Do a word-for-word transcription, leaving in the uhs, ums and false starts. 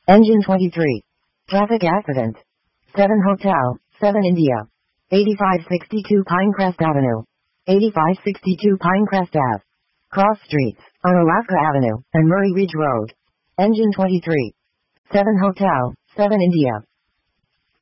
Engine twenty-three. Traffic accident. seven Hotel, seven India. eighty-five sixty-two Pinecrest Avenue. eighty-five sixty-two Pinecrest Ave. Cross streets, on Alaska Avenue, and Murray Ridge Road. Engine twenty-three. seven Hotel, seven India.